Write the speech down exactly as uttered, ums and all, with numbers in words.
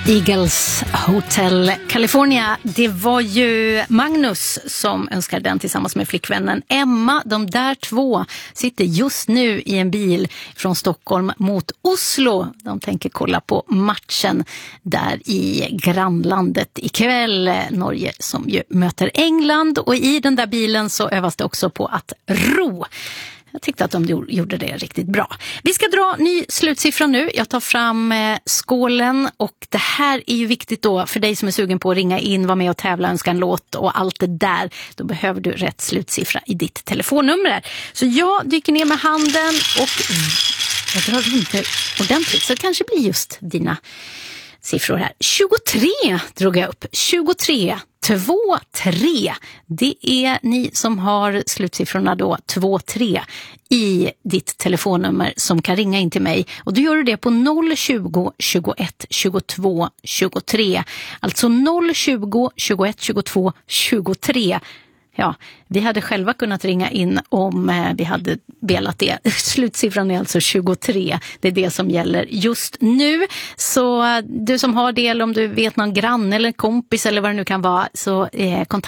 Eagles Hotel California. Det var ju Magnus som önskade den tillsammans med flickvännen Emma. De där två sitter just nu i en bil från Stockholm mot Oslo. De tänker kolla på matchen där i grannlandet ikväll. Norge som ju möter England, och i den där bilen så övas det också på att ro. Jag tyckte att de gjorde det riktigt bra. Vi ska dra ny slutsiffra nu. Jag tar fram eh, skålen, och det här är ju viktigt då för dig som är sugen på att ringa in, vara med och tävla, önska en låt och allt det där. Då behöver du rätt slutsiffra i ditt telefonnummer. Så jag dyker ner med handen och jag drar inte ordentligt, så det kanske blir just dina siffror här. tjugotre drog jag upp. tjugotre. två tre. Det är ni som har slutsiffrorna då två tre i ditt telefonnummer som kan ringa in till mig, och då gör du det på noll tjugo, tjugoett, tjugotvå, tjugotre. Alltså noll tjugo, tjugoett, tjugotvå, tjugotre. Ja, vi hade själva kunnat ringa in om eh, vi hade velat det. Slutsiffran är alltså tjugotre. Det är det som gäller just nu. Så eh, du som har det, eller om du vet någon granne eller kompis eller vad det nu kan vara, så eh, kontakt